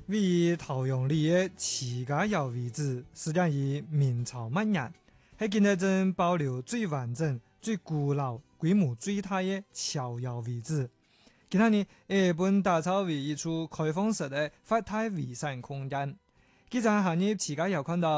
位于桃阳里的齐家窑遗址，始建于明朝末年，係今日鎮保留最完整、最古老、規模最大的橋窑遺址。今日呢，本打造為一處開放式的發呆維生空間。記者行入齊家窑看到